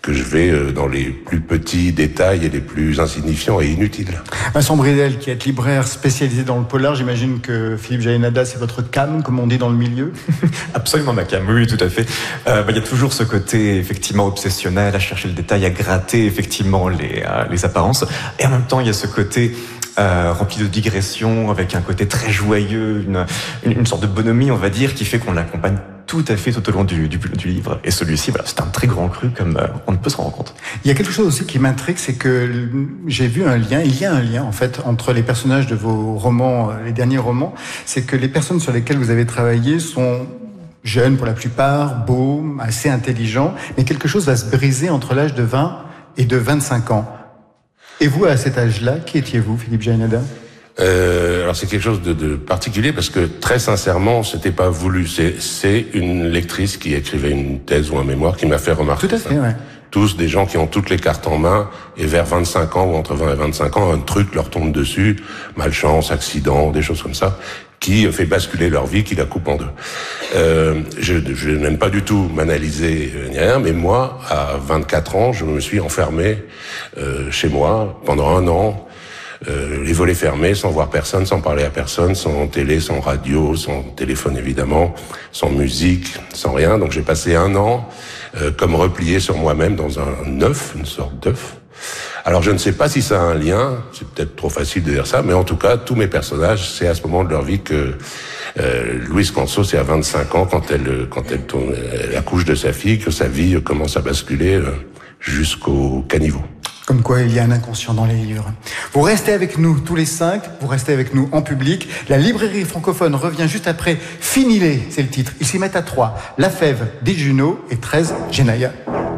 que je vais dans les plus petits détails et les plus insignifiants et inutiles. Vincent Bridel, qui est libraire spécialisé dans le polar, j'imagine que Philippe Jaénada, c'est votre cam, comme on dit dans le milieu. Absolument ma cam, oui, tout à fait. Il y a toujours ce côté effectivement obsessionnel, à chercher le détail, à gratter effectivement les apparences. Et en même temps, il y a ce côté rempli de digressions, avec un côté très joyeux, une sorte de bonhomie, on va dire, qui fait qu'on l'accompagne tout à fait tout au long du livre. Et celui-ci, voilà, c'est un très grand cru, comme on ne peut se rendre compte. Il y a quelque chose aussi qui m'intrigue, c'est que j'ai vu il y a un lien en fait entre les personnages de vos romans, les derniers romans, c'est que les personnes sur lesquelles vous avez travaillé sont jeunes pour la plupart, beaux, assez intelligents, mais quelque chose va se briser entre l'âge de 20 et de 25 ans. Et vous, à cet âge-là, qui étiez-vous, Philippe Jaénada ? Alors c'est quelque chose de particulier parce que très sincèrement, c'était pas voulu. C'est une lectrice qui écrivait une thèse ou un mémoire qui m'a fait remarquer. Tout à fait, ouais. Tous des gens qui ont toutes les cartes en main et vers 25 ans ou entre 20 et 25 ans, un truc leur tombe dessus, malchance, accident, des choses comme ça, qui fait basculer leur vie, qui la coupe en deux. Je n'aime pas du tout m'analyser ni rien, mais moi, à 24 ans, je me suis enfermé chez moi pendant 1 an, les volets fermés, sans voir personne, sans parler à personne, sans télé, sans radio, sans téléphone évidemment, sans musique, sans rien. Donc j'ai passé 1 an comme replié sur moi-même dans un œuf, une sorte d'œuf. Alors je ne sais pas si ça a un lien, c'est peut-être trop facile de dire ça, mais en tout cas, tous mes personnages, c'est à ce moment de leur vie que Louise Canso, c'est à 25 ans quand elle accouche de sa fille, que sa vie commence à basculer jusqu'au caniveau. Comme quoi, il y a un inconscient dans les livres. Vous restez avec nous tous les 5, vous restez avec nous en public. La librairie francophone revient juste après. Finilé, c'est le titre. Ils s'y mettent à 3. La Fève des Junot et 13, Genaya.